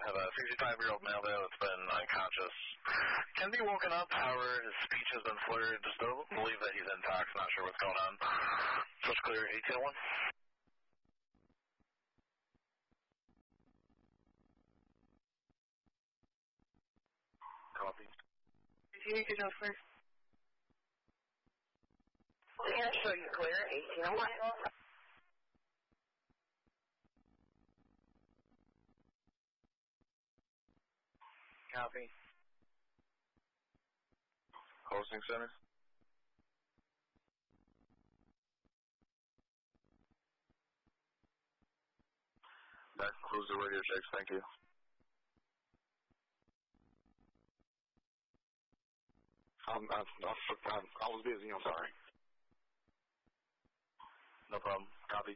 have a 65-year-old male there that's been unconscious. Can be woken up, however, his speech has been slurred. Just don't believe that he's intox, not sure what's going on. Switch clear, 1801. Copy. If you need to know first. Yeah, show you clear, 1801. Copy. Hosting center. That concludes the radio checks, thank you. I was busy, I'm sorry. No problem. Copy.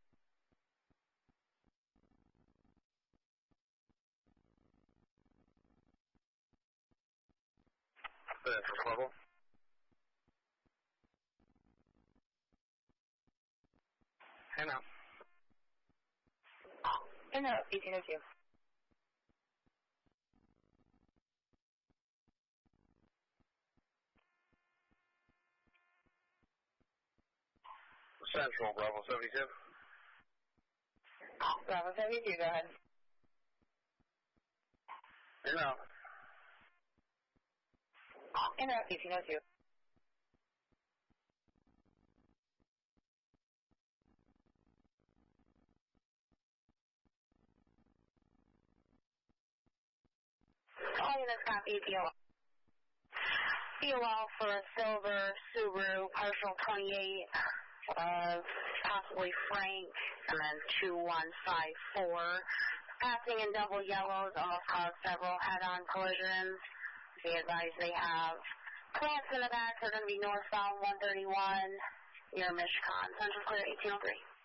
First level. Hang on. Hang on, 1802. Central, Bravo 72. Bravo 72, go ahead. In out. In out, 1802. All units copy, POL. POL for a silver Subaru, partial 28, possibly Frank, and then 2154. Passing in double yellows almost caused several head-on collisions. Be advised they have clamps in the back. They're going to be northbound 131 near Michigan. Central clear 1803.